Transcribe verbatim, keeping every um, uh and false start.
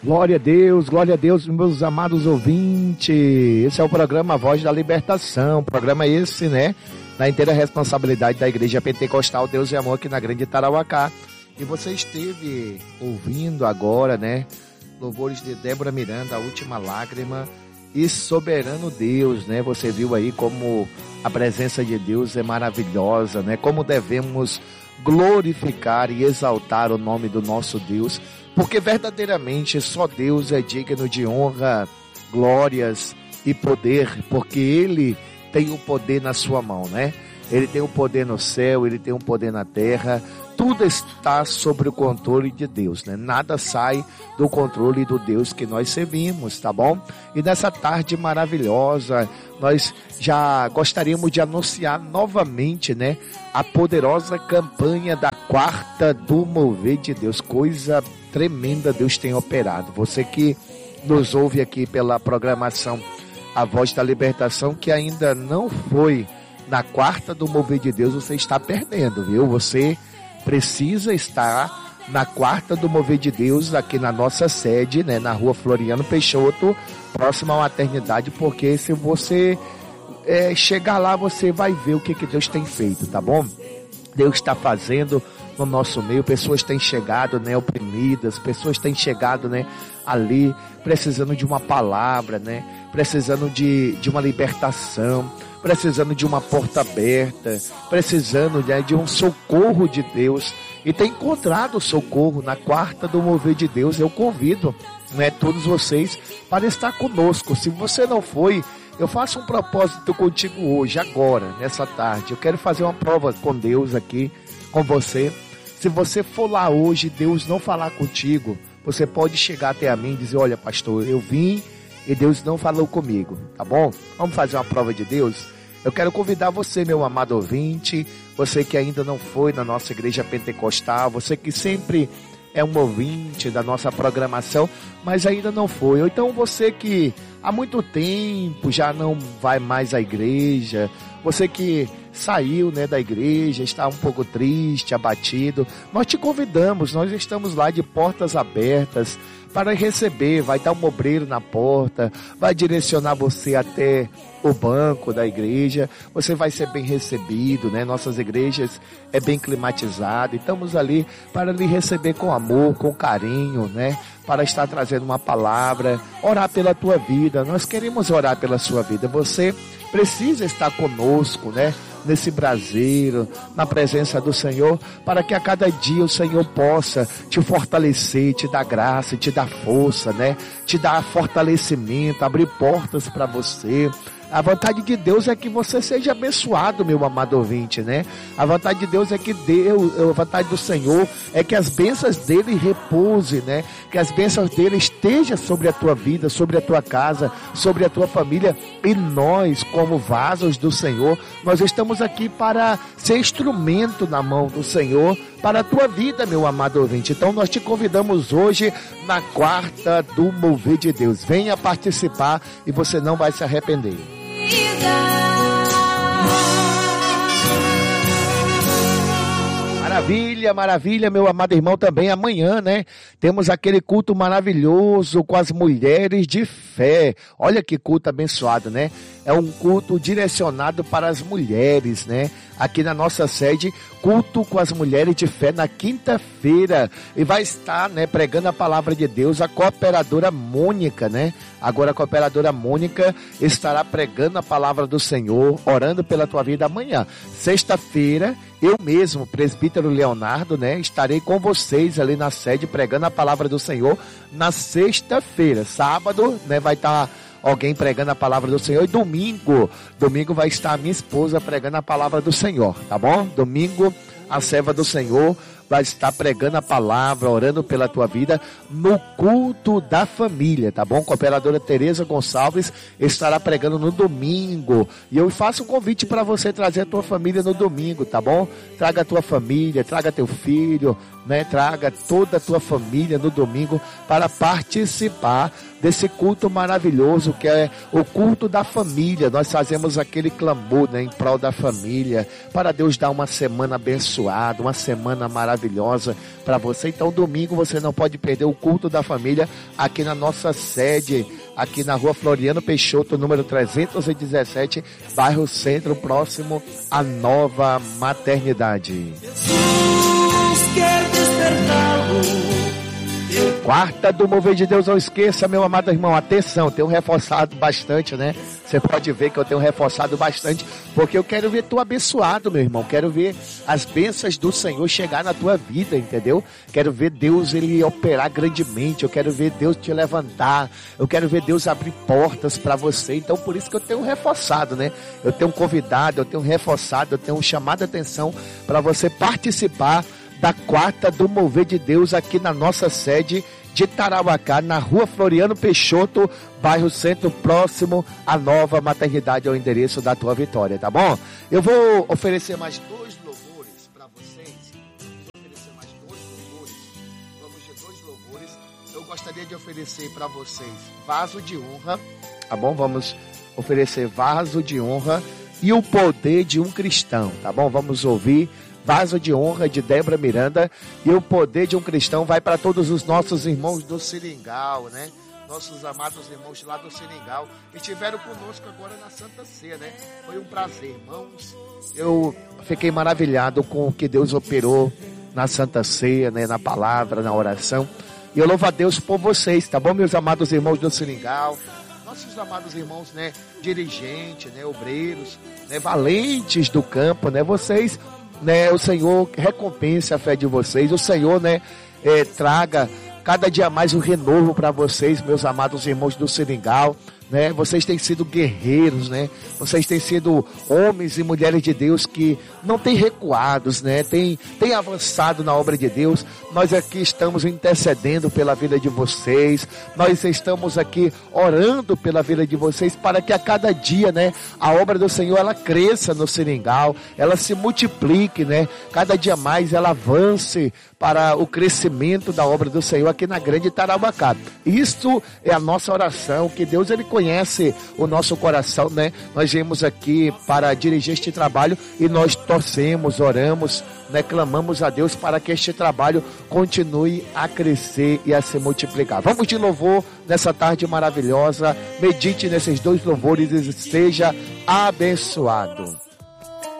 Glória a Deus, glória a Deus, meus amados ouvintes. Esse é o programa Voz da Libertação. Programa esse, né? Na inteira responsabilidade da Igreja Pentecostal Deus e Amor aqui na Grande Tarauacá. E você esteve ouvindo agora, né? Louvores de Débora Miranda, A Última Lágrima e Soberano Deus, né? Você viu aí como a presença de Deus é maravilhosa, né? Como devemos glorificar e exaltar o nome do nosso Deus, porque verdadeiramente só Deus é digno de honra, glórias e poder, porque Ele tem o poder na sua mão, né? Ele tem o poder no céu, Ele tem o poder na terra, tudo está sob o controle de Deus, né? Nada sai do controle do Deus que nós servimos, tá bom? E nessa tarde maravilhosa, nós já gostaríamos de anunciar novamente, né? A poderosa campanha da quarta do Mover de Deus. Coisa tremenda Deus tem operado. Você que nos ouve aqui pela programação A Voz da Libertação, que ainda não foi na quarta do Mover de Deus, você está perdendo, viu? Você precisa estar na quarta do Mover de Deus, aqui na nossa sede, né? Na rua Floriano Peixoto, próximo à maternidade, porque se você é, chegar lá, você vai ver o que, que Deus tem feito, tá bom? Deus está fazendo no nosso meio, pessoas têm chegado, né, oprimidas, pessoas têm chegado, né, ali, precisando de uma palavra, né, precisando de, de uma libertação, precisando de uma porta aberta, precisando, né, de um socorro de Deus, e tem encontrado socorro na quarta do Mover de Deus. Eu convido, né, todos vocês para estar conosco. Se você não foi, eu faço um propósito contigo hoje, agora, nessa tarde. Eu quero fazer uma prova com Deus aqui, com você. Se você for lá hoje, Deus não falar contigo, você pode chegar até a mim e dizer: olha, pastor, eu vim e Deus não falou comigo, tá bom? Vamos fazer uma prova de Deus? Eu quero convidar você, meu amado ouvinte, você que ainda não foi na nossa igreja pentecostal, você que sempre é um ouvinte da nossa programação, mas ainda não foi. Ou então você que há muito tempo já não vai mais à igreja, você que saiu, né, da igreja, está um pouco triste, abatido, nós te convidamos, nós estamos lá de portas abertas para receber. Vai dar um obreiro na porta, vai direcionar você até o banco da igreja, você vai ser bem recebido, né? Nossas igrejas é bem climatizada, e estamos ali para lhe receber com amor, com carinho, né? Para estar trazendo uma palavra, orar pela tua vida. Nós queremos orar pela sua vida. Você precisa estar conosco, né? Nesse braseiro, na presença do Senhor, para que a cada dia o Senhor possa te fortalecer, te dar graça, te dar força, né? Te dar fortalecimento, abrir portas para você. A vontade de Deus é que você seja abençoado, meu amado ouvinte, né? A vontade de Deus é que Deus, a vontade do Senhor é que as bênçãos dele repousem, né? Que as bênçãos dele estejam sobre a tua vida, sobre a tua casa, sobre a tua família. E nós, como vasos do Senhor, nós estamos aqui para ser instrumento na mão do Senhor para a tua vida, meu amado ouvinte. Então nós te convidamos hoje na quarta do Mover de Deus. Venha participar e você não vai se arrepender. Maravilha, maravilha, meu amado irmão. Também amanhã, né, temos aquele culto maravilhoso com as mulheres de fé. Olha que culto abençoado, né? É um culto direcionado para as mulheres, né? Aqui na nossa sede, culto com as mulheres de fé na quinta-feira. E vai estar, né, pregando a palavra de Deus a cooperadora Mônica, né? Agora a cooperadora Mônica estará pregando a palavra do Senhor, orando pela tua vida amanhã. Sexta-feira, eu mesmo, presbítero Leonardo, né, estarei com vocês ali na sede pregando a palavra do Senhor na sexta-feira. Sábado, né, vai estar alguém pregando a palavra do Senhor. E domingo, domingo vai estar a minha esposa pregando a palavra do Senhor, tá bom? Domingo, a serva do Senhor vai estar pregando a palavra, orando pela tua vida no culto da família, tá bom? A cooperadora Tereza Gonçalves estará pregando no domingo, e eu faço um convite para você trazer a tua família no domingo, tá bom? Traga a tua família, traga teu filho, né? Traga toda a tua família no domingo para participar desse culto maravilhoso que é o culto da família. Nós fazemos aquele clamor, né, em prol da família, para Deus dar uma semana abençoada, uma semana maravilhosa, maravilhosa para você. Então, domingo você não pode perder o culto da família aqui na nossa sede, aqui na Rua Floriano Peixoto, número trezentos e dezessete, bairro Centro, próximo à Nova Maternidade. Jesus quer despertá-lo. Quarta do Mover de Deus, não esqueça, meu amado irmão, atenção, tenho reforçado bastante, né? Você pode ver que eu tenho reforçado bastante, porque eu quero ver tu abençoado, meu irmão. Quero ver as bênçãos do Senhor chegar na tua vida, entendeu? Quero ver Deus, ele operar grandemente. Eu quero ver Deus te levantar. Eu quero ver Deus abrir portas para você. Então, por isso que eu tenho reforçado, né? Eu tenho convidado, eu tenho reforçado, eu tenho chamado a atenção para você participar da quarta do Mover de Deus aqui na nossa sede de Tarauacá, na Rua Floriano Peixoto, bairro Centro, próximo à Nova Maternidade, ao endereço da tua vitória, tá bom? Eu vou oferecer mais dois louvores para vocês. Vou oferecer mais dois louvores. Vamos de dois louvores. Eu gostaria de oferecer para vocês vaso de honra, tá bom? Vamos oferecer vaso de honra e o poder de um cristão, tá bom? Vamos ouvir Vaso de Honra, de Débora Miranda, e o poder de um cristão vai para todos os nossos irmãos do Seringal, né? Nossos amados irmãos lá do Seringal, que estiveram conosco agora na Santa Ceia, né? Foi um prazer, irmãos. Eu fiquei maravilhado com o que Deus operou na Santa Ceia, né? Na palavra, na oração. E eu louvo a Deus por vocês, tá bom, meus amados irmãos do Seringal? Nossos amados irmãos, né? Dirigentes, né? Obreiros, né? Valentes do campo, né? Vocês... Né, o Senhor recompense a fé de vocês, o Senhor, né, é, traga cada dia mais um renovo para vocês, meus amados irmãos do Seringal, né? Vocês têm sido guerreiros, né? Vocês têm sido homens e mulheres de Deus que não têm recuados, né? Tem, tem avançado na obra de Deus. Nós aqui estamos intercedendo pela vida de vocês. Nós estamos aqui orando pela vida de vocês para que a cada dia, né, a obra do Senhor ela cresça no Seringal, ela se multiplique, né? Cada dia mais ela avance para o crescimento da obra do Senhor aqui na Grande Tarauacá. Isto é a nossa oração, que Deus ele conhece o nosso coração, né? Nós viemos aqui para dirigir este trabalho e nós torcemos, oramos, né? Clamamos a Deus para que este trabalho continue a crescer e a se multiplicar. Vamos de louvor nessa tarde maravilhosa. Medite nesses dois louvores e seja abençoado.